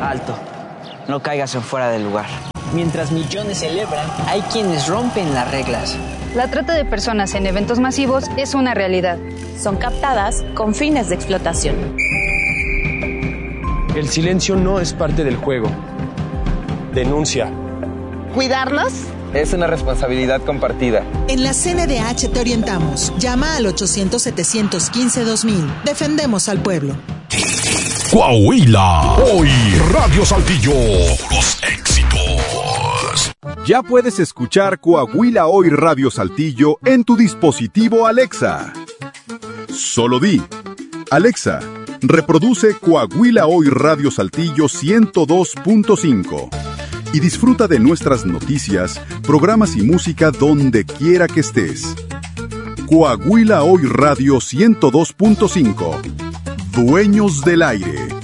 Alto, no caigas en fuera del lugar. Mientras millones celebran, hay quienes rompen las reglas. La trata de personas en eventos masivos es una realidad. Son captadas con fines de explotación. El silencio no es parte del juego. Denuncia. ¿Cuidarlos? Es una responsabilidad compartida. En la CNDH te orientamos. Llama al 800-715-2000. Defendemos al pueblo. Coahuila, hoy Radio Saltillo, los éxitos. Ya puedes escuchar Coahuila Hoy Radio Saltillo en tu dispositivo Alexa. Solo di, Alexa, reproduce Coahuila Hoy Radio Saltillo 102.5 y disfruta de nuestras noticias, programas y música donde quiera que estés. Coahuila Hoy Radio 102.5. Dueños del aire.